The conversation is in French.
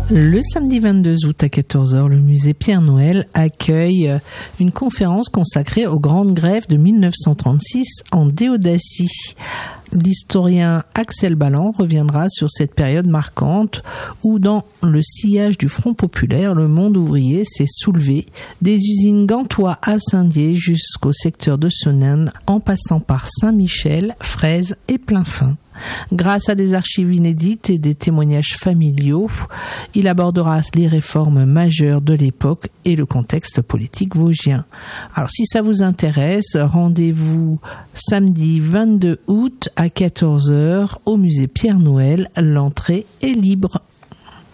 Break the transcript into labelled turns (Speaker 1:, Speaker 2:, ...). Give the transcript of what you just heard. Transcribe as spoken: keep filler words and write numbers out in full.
Speaker 1: Le samedi vingt-deux août à quatorze heures, le musée Pierre-Noël accueille une conférence consacrée aux grandes grèves de mille neuf cent trente-six en Déodacie. L'historien Axel Ballan reviendra sur cette période marquante où, dans le sillage du Front populaire, le monde ouvrier s'est soulevé, des usines Gantois à Saint-Dié jusqu'au secteur de Senones, en passant par Saint-Michel, Fraise et Plainfin. Grâce à des archives inédites et des témoignages familiaux, il abordera les réformes majeures de l'époque et le contexte politique vosgien. Alors si ça vous intéresse, rendez-vous samedi vingt-deux août à quatorze heures au musée Pierre-Noël. L'entrée est libre.